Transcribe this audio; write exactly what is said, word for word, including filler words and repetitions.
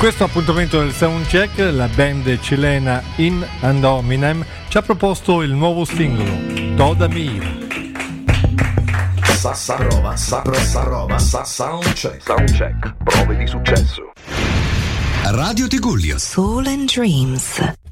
questo appuntamento del Soundcheck, la band cilena In and Hominem ci ha proposto il nuovo singolo, Toda Mia. Sa, sa, prova, sa, pro, sa, roba, sa, Soundcheck. Soundcheck, prove di successo. Radio Tigullio. Soul and Dreams.